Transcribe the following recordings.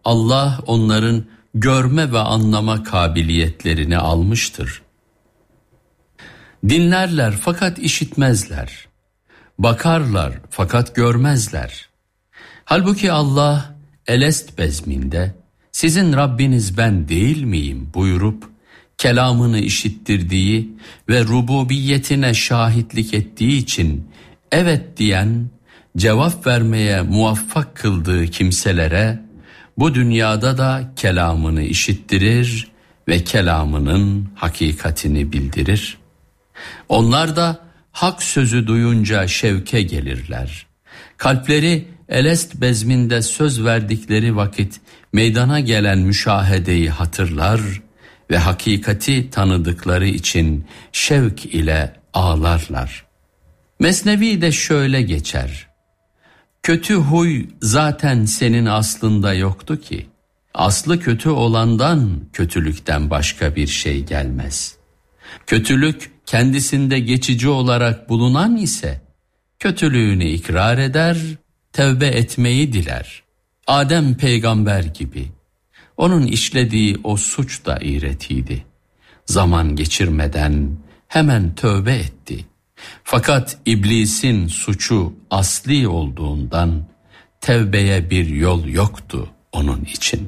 Allah onların görme ve anlama kabiliyetlerini almıştır. Dinlerler fakat işitmezler. Bakarlar fakat görmezler. Halbuki Allah Elest bezminde sizin Rabbiniz ben değil miyim buyurup kelamını işittirdiği ve rububiyetine şahitlik ettiği için evet diyen, cevap vermeye muvaffak kıldığı kimselere bu dünyada da kelamını işittirir ve kelamının hakikatini bildirir. Onlar da hak sözü duyunca şevke gelirler. Kalpleri Elest bezminde söz verdikleri vakit meydana gelen müşahedeyi hatırlar ve hakikati tanıdıkları için şevk ile ağlarlar. Mesnevi de şöyle geçer: kötü huy zaten senin aslında yoktu ki, aslı kötü olandan kötülükten başka bir şey gelmez. Kötülük kendisinde geçici olarak bulunan ise kötülüğünü ikrar eder, tevbe etmeyi diler. Adem peygamber gibi. Onun işlediği o suç da iğretiydi. Zaman geçirmeden hemen tövbe etti. Fakat iblisin suçu asli olduğundan tevbeye bir yol yoktu onun için.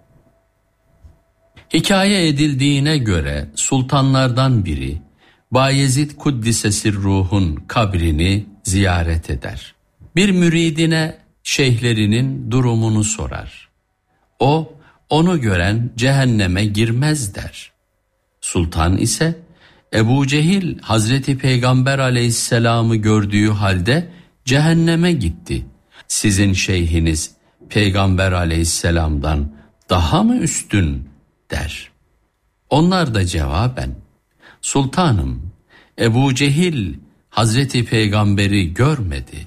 Hikaye edildiğine göre sultanlardan biri Bayezid Kuddisesi Ruh'un kabrini ziyaret eder. Bir müridine şeyhlerinin durumunu sorar. O, onu gören cehenneme girmez der. Sultan ise Ebu Cehil Hazreti Peygamber aleyhisselamı gördüğü halde cehenneme gitti. Sizin şeyhiniz Peygamber aleyhisselamdan daha mı üstün der. Onlar da cevaben, sultanım, Ebu Cehil Hazreti Peygamber'i görmedi.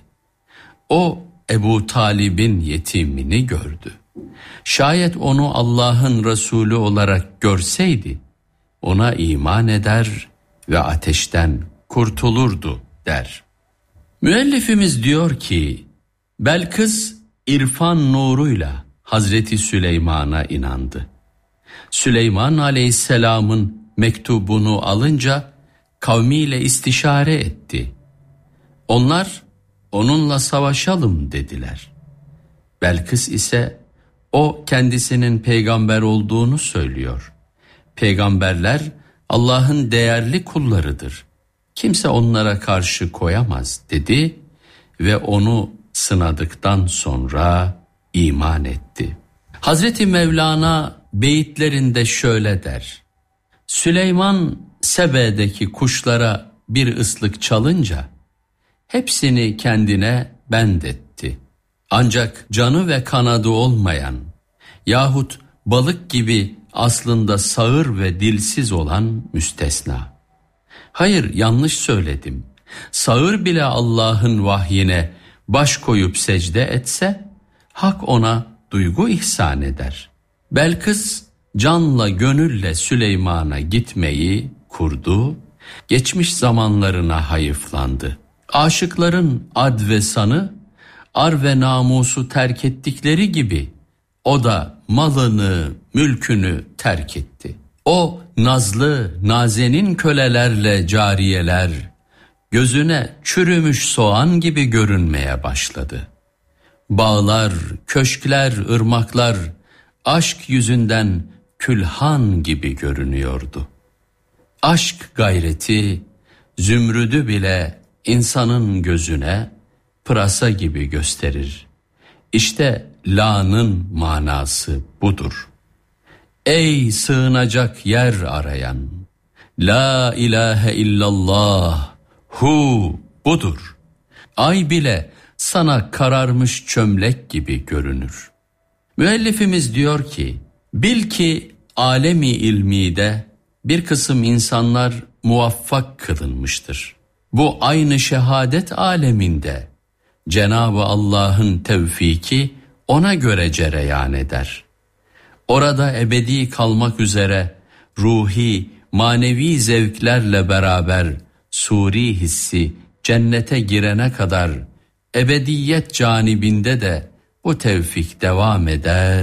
O Ebu Talib'in yetimini gördü. Şayet onu Allah'ın Resulü olarak görseydi ona iman eder ve ateşten kurtulurdu der. Müellifimiz diyor ki, Belkıs irfan nuruyla Hazreti Süleyman'a inandı. Süleyman aleyhisselamın mektubunu alınca kavmiyle istişare etti. Onlar onunla savaşalım dediler. Belkıs ise o kendisinin peygamber olduğunu söylüyor. Peygamberler Allah'ın değerli kullarıdır. Kimse onlara karşı koyamaz dedi ve onu sınadıktan sonra iman etti. Hazreti Mevlana beyitlerinde şöyle der: Süleyman Sebe'deki kuşlara bir ıslık çalınca hepsini kendine bendetti. Ancak canı ve kanadı olmayan yahut balık gibi aslında sağır ve dilsiz olan müstesna. Hayır, yanlış söyledim. Sağır bile Allah'ın vahyine baş koyup secde etse hak ona duygu ihsan eder. Belkıs canla gönülle Süleyman'a gitmeyi kurdu, geçmiş zamanlarına hayıflandı. Aşıkların ad ve sanı, ar ve namusu terk ettikleri gibi o da malını, mülkünü terk etti. O nazlı, nazenin kölelerle cariyeler gözüne çürümüş soğan gibi görünmeye başladı. Bağlar, köşkler, ırmaklar aşk yüzünden külhan gibi görünüyordu. Aşk gayreti zümrüdü bile insanın gözüne pırasa gibi gösterir. İşte la'nın manası budur. Ey sığınacak yer arayan, la ilahe illallah, hu budur. Ay bile sana kararmış çömlek gibi görünür. Müellifimiz diyor ki, bil ki alemi ilmide bir kısım insanlar muvaffak kılınmıştır. Bu aynı şehadet aleminde Cenab-ı Allah'ın tevfiki ona göre cereyan eder. Orada ebedi kalmak üzere ruhi, manevi zevklerle beraber suri hissi cennete girene kadar ebediyet canibinde de bu tevfik devam eder